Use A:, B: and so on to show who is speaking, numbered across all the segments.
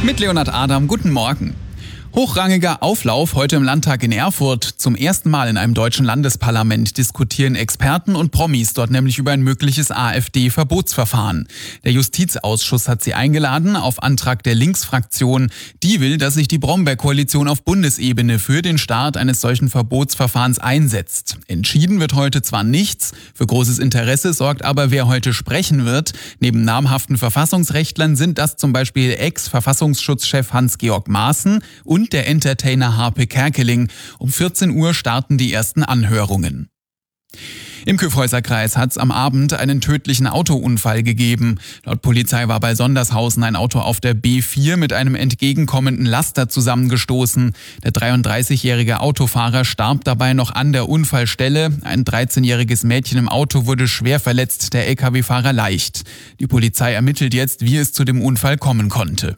A: Mit Leonhard Adam, guten Morgen. Hochrangiger Auflauf heute im Landtag in Erfurt. Zum ersten Mal in einem deutschen Landesparlament diskutieren Experten und Promis dort nämlich über ein mögliches AfD-Verbotsverfahren. Der Justizausschuss hat sie eingeladen auf Antrag der Linksfraktion. Die will, dass sich die Brombeer-Koalition auf Bundesebene für den Start eines solchen Verbotsverfahrens einsetzt. Entschieden wird heute zwar nichts, für großes Interesse sorgt aber, wer heute sprechen wird. Neben namhaften Verfassungsrechtlern sind das zum Beispiel Ex-Verfassungsschutzchef Hans-Georg Maaßen und der Entertainer Harpe Kerkeling. Um 14 Uhr starten die ersten Anhörungen. Im Kyffhäuserkreis hat es am Abend einen tödlichen Autounfall gegeben. Laut Polizei war bei Sondershausen ein Auto auf der B4 mit einem entgegenkommenden Laster zusammengestoßen. Der 33-jährige Autofahrer starb dabei noch an der Unfallstelle. Ein 13-jähriges Mädchen im Auto wurde schwer verletzt, der LKW-Fahrer leicht. Die Polizei ermittelt jetzt, wie es zu dem Unfall kommen konnte.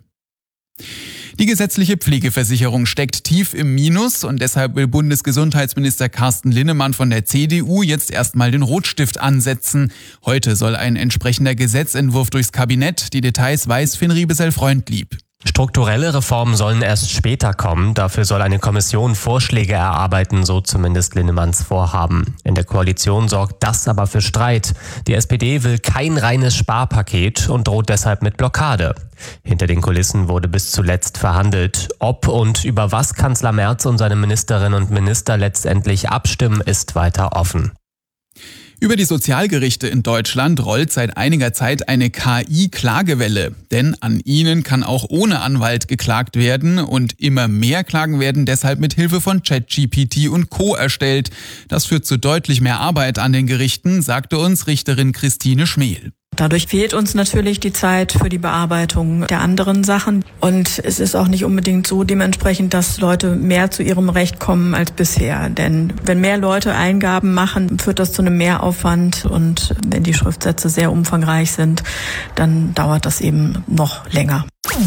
A: Die gesetzliche Pflegeversicherung steckt tief im Minus und deshalb will Bundesgesundheitsminister Carsten Linnemann von der CDU jetzt erstmal den Rotstift ansetzen. Heute soll ein entsprechender Gesetzentwurf durchs Kabinett. Die Details weiß Finn Riebesell-Freundlieb.
B: Strukturelle Reformen sollen erst später kommen. Dafür soll eine Kommission Vorschläge erarbeiten, so zumindest Linnemanns Vorhaben. In der Koalition sorgt das aber für Streit. Die SPD will kein reines Sparpaket und droht deshalb mit Blockade. Hinter den Kulissen wurde bis zuletzt verhandelt. Ob und über was Kanzler Merz und seine Ministerinnen und Minister letztendlich abstimmen, ist weiter offen.
A: Über die Sozialgerichte in Deutschland rollt seit einiger Zeit eine KI-Klagewelle. Denn an ihnen kann auch ohne Anwalt geklagt werden und immer mehr Klagen werden deshalb mit Hilfe von ChatGPT und Co. erstellt. Das führt zu deutlich mehr Arbeit an den Gerichten, sagte uns Richterin Christine Schmehl.
C: Dadurch fehlt uns natürlich die Zeit für die Bearbeitung der anderen Sachen. Und es ist auch nicht unbedingt so dementsprechend, dass Leute mehr zu ihrem Recht kommen als bisher. Denn wenn mehr Leute Eingaben machen, führt das zu einem Mehraufwand. Und wenn die Schriftsätze sehr umfangreich sind, dann dauert das eben noch länger.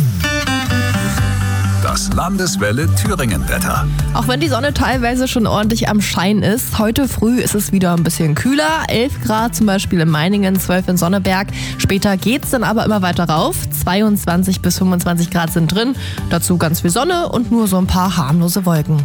D: Das Landeswelle Thüringen-Wetter.
E: Auch wenn die Sonne teilweise schon ordentlich am Schein ist, heute früh ist es wieder ein bisschen kühler. 11 Grad zum Beispiel in Meiningen, 12 in Sonneberg. Später geht's dann aber immer weiter rauf. 22 bis 25 Grad sind drin. Dazu ganz viel Sonne und nur so ein paar harmlose Wolken.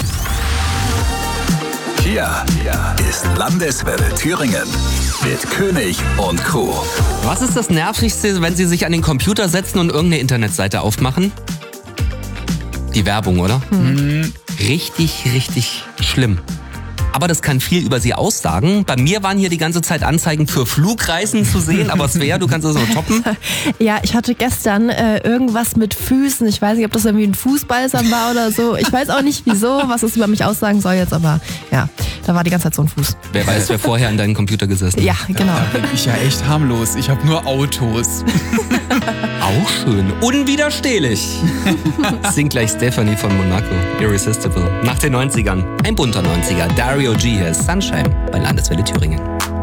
D: Hier ist Landeswelle Thüringen mit König und Co.
F: Was ist das Nervigste, wenn Sie sich an den Computer setzen und irgendeine Internetseite aufmachen? Die Werbung, oder? Richtig, richtig schlimm. Aber das kann viel über Sie aussagen. Bei mir waren hier die ganze Zeit Anzeigen für Flugreisen zu sehen, aber Svea, du kannst das noch toppen.
E: Ja, ich hatte gestern irgendwas mit Füßen. Ich weiß nicht, ob das irgendwie ein Fußbalsam war oder so. Ich weiß auch nicht wieso, was es über mich aussagen soll jetzt, aber ja, da war die ganze Zeit so ein Fuß.
F: Wer weiß, wer vorher an deinem Computer gesessen hat.
E: Ja, genau.
A: Da bin ich ja echt harmlos. Ich habe nur Autos.
F: Auch schön. Unwiderstehlich. Singt gleich Stephanie von Monaco. Irresistible. Nach den 90ern. Ein bunter 90er. Dario G. hier ist Sunshine bei Landeswelle Thüringen.